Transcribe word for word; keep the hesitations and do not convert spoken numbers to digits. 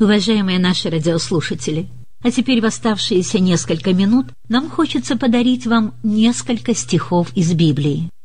Уважаемые наши радиослушатели, а теперь в оставшиеся несколько минут нам хочется подарить вам несколько стихов из Библии.